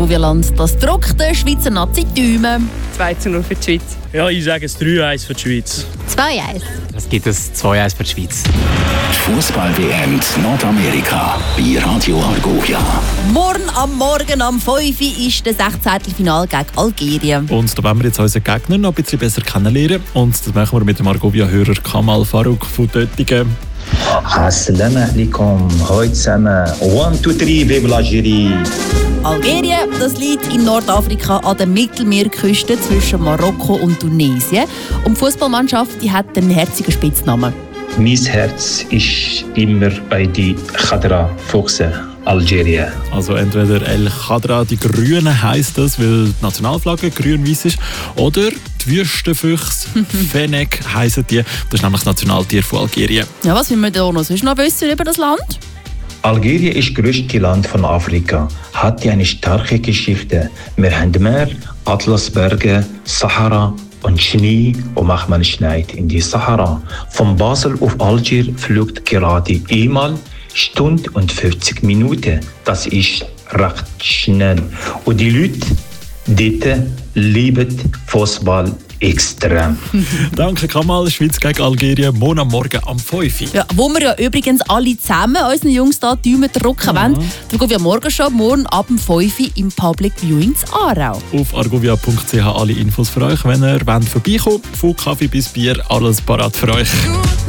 Argovia-Land. Das drückt der Schweizer Nazi die Daumen. 2:0 für die Schweiz. Ja, ich sage es 3:1 für die Schweiz. 2:1. Es gibt ein 2:1 für die Schweiz. Die Fußball-WM in Nordamerika bei Radio Argovia. Morgen am 5 Uhr ist das 16. Finale gegen Algerien. Und da wollen wir jetzt unseren Gegner noch ein bisschen besser kennenlernen. Und das machen wir mit dem Argovia-Hörer Kamal Farouk von Döttingen. Assalamu alaikum, heute zusammen. 1, 2, 3, vive l'Algérie. Algerien, das liegt in Nordafrika an der Mittelmeerküste zwischen Marokko und Tunesien. Und die Fußballmannschaft die hat einen herzigen Spitznamen. Mein Herz ist immer bei die Khadra Füchse, Algerien. Also entweder El Khadra, die Grünen heisst das, weil die Nationalflagge grün-weiß ist, oder die Wüstenfüchse, Fennec heissen die. Das ist nämlich das Nationaltier von Algerien. Ja, was will man da noch sonst noch wissen über das Land? Algerien ist das größte Land von Afrika, hat eine starke Geschichte. Wir haben Meer, Atlasberge, Sahara und Schnee und manchmal schneit in die Sahara. Von Basel auf Algier fliegt gerade einmal Stunde und 50 Minuten. Das ist recht schnell. Und die Leute dort lieben Fußball extrem. Danke Kamal, Schweiz gegen Algerien, morgen am 5 Uhr. Ja, wo wir ja übrigens alle zusammen unseren Jungs da die Daumen drücken wollen. Da gehen wir morgen schon, morgen ab dem 5 Uhr im Public Viewing in Aarau. Auf argovia.ch alle Infos für euch. Wenn ihr wollt, vorbeikommt, von Kaffee bis Bier, alles parat für euch.